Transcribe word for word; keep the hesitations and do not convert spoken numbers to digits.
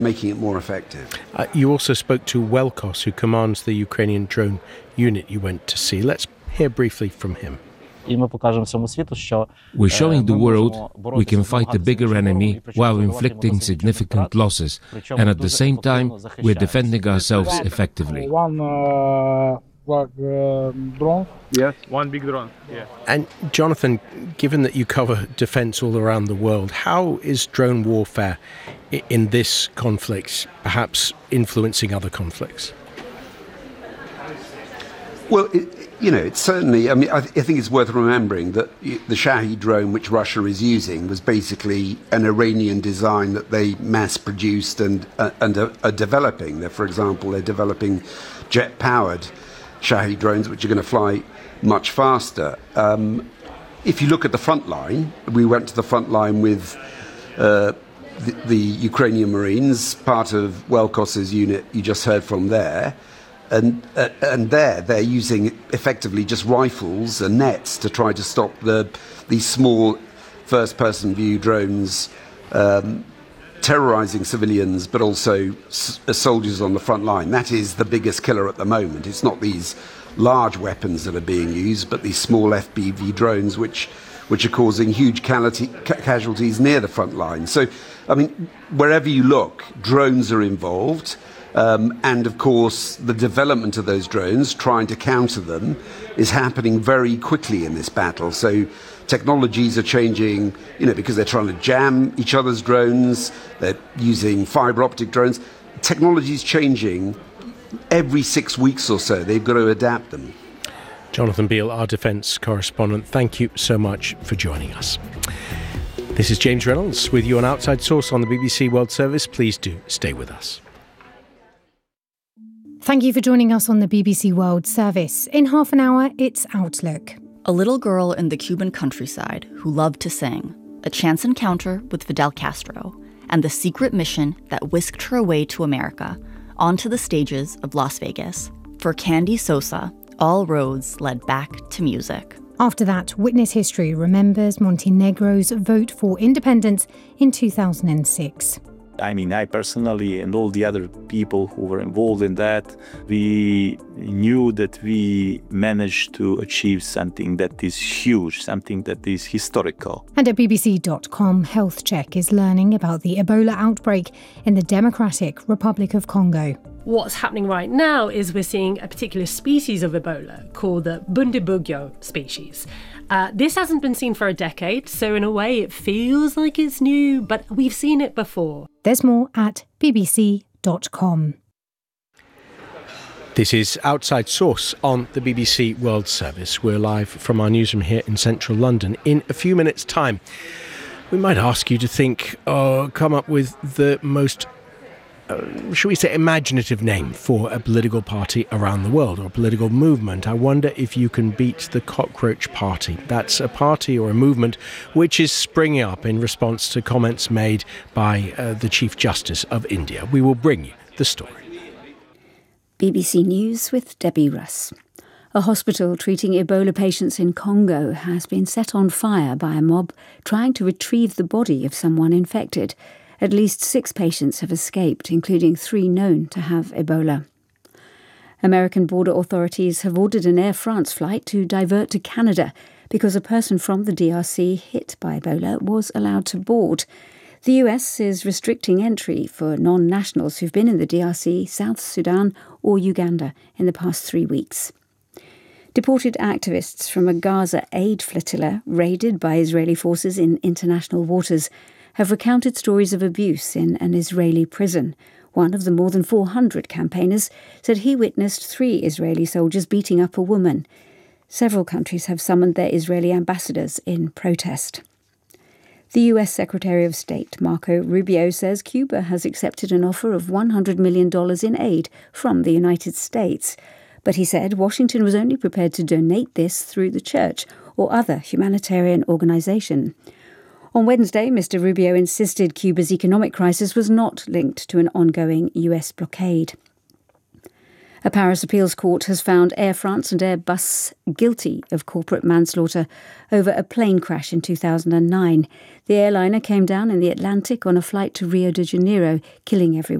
making it more effective. Uh, you also spoke to Welkos, who commands the Ukrainian drone unit you went to see. Let's hear briefly from him. We're showing the world we can fight the bigger enemy while inflicting significant losses, and at the same time, we're defending ourselves effectively. One uh, uh, drone? Yes, one big drone. Yeah. And Jonathan, given that you cover defence all around the world, how is drone warfare in this conflict perhaps influencing other conflicts? Well, it, you know, it's certainly, I mean, I, th- I think it's worth remembering that the Shahed drone, which Russia is using, was basically an Iranian design that they mass-produced and, uh, and are, are developing. They're, for example, they're developing jet-powered Shahed drones, which are going to fly much faster. Um, if you look at the front line, we went to the front line with uh, the, the Ukrainian Marines, part of Welkos's unit you just heard from there. And uh, and there they're using effectively just rifles and nets to try to stop the these small first-person view drones um, terrorizing civilians, but also s- soldiers on the front line. That is the biggest killer at the moment. It's not these large weapons that are being used, but these small F P V drones, which which are causing huge cality, ca- casualties near the front line. So, I mean, wherever you look, drones are involved. Um, and of course, the development of those drones, trying to counter them, is happening very quickly in this battle. So technologies are changing, you know, because they're trying to jam each other's drones. They're using fiber optic drones. Technology is changing every six weeks or so. They've got to adapt them. Jonathan Beale, our defence correspondent, thank you so much for joining us. This is James Reynolds with you on Outside Source on the B B C World Service. Please do stay with us. Thank you for joining us on the B B C World Service. In half an hour, it's Outlook. A little girl in the Cuban countryside who loved to sing, a chance encounter with Fidel Castro, and the secret mission that whisked her away to America, onto the stages of Las Vegas. For Candy Sosa, all roads led back to music. After that, Witness History remembers Montenegro's vote for independence in two thousand six. I mean, I personally and all the other people who were involved in that, we knew that we managed to achieve something that is huge, something that is historical. And at B B C dot com, Health Check is learning about the Ebola outbreak in the Democratic Republic of Congo. What's happening right now is we're seeing a particular species of Ebola called the Bundibugyo species. Uh, this hasn't been seen for a decade, so in a way it feels like it's new, but we've seen it before. There's more at B B C dot com. This is Outside Source on the B B C World Service. We're live from our newsroom here in central London. In a few minutes' time, we might ask you to think or come up with the most Uh, should we say, imaginative name for a political party around the world, or a political movement. I wonder if you can beat the Cockroach Party. That's a party or a movement which is springing up in response to comments made by uh, the Chief Justice of India. We will bring you the story. B B C News with Debbie Russ. A hospital treating Ebola patients in Congo has been set on fire by a mob trying to retrieve the body of someone infected. At least six patients have escaped, including three known to have Ebola. American border authorities have ordered an Air France flight to divert to Canada because a person from the D R C hit by Ebola was allowed to board. The U S is restricting entry for non-nationals who've been in the D R C, South Sudan or Uganda in the past three weeks. Deported activists from a Gaza aid flotilla raided by Israeli forces in international waters have recounted stories of abuse in an Israeli prison. One of the more than four hundred campaigners said he witnessed three Israeli soldiers beating up a woman. Several countries have summoned their Israeli ambassadors in protest. The U S Secretary of State, Marco Rubio, says Cuba has accepted an offer of one hundred million dollars in aid from the United States. But he said Washington was only prepared to donate this through the church or other humanitarian organisation. On Wednesday, Mister Rubio insisted Cuba's economic crisis was not linked to an ongoing U S blockade. A Paris appeals court has found Air France and Airbus guilty of corporate manslaughter over a plane crash in two thousand nine. The airliner came down in the Atlantic on a flight to Rio de Janeiro, killing everyone.